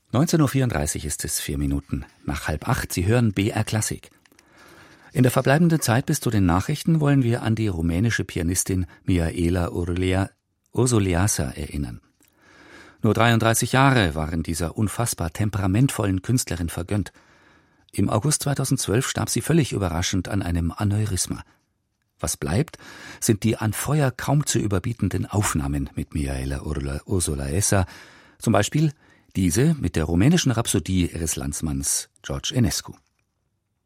19:34 Uhr ist es, 4 Minuten nach 7:30. Sie hören BR Klassik. In der verbleibenden Zeit bis zu den Nachrichten wollen wir an die rumänische Pianistin Mihaela Ursuleasa erinnern. Nur 33 Jahre waren dieser unfassbar temperamentvollen Künstlerin vergönnt. Im August 2012 starb sie völlig überraschend an einem Aneurysma. Was bleibt, sind die an Feuer kaum zu überbietenden Aufnahmen mit Mihaela Ursuleasa, zum Beispiel diese mit der rumänischen Rhapsodie ihres Landsmanns George Enescu.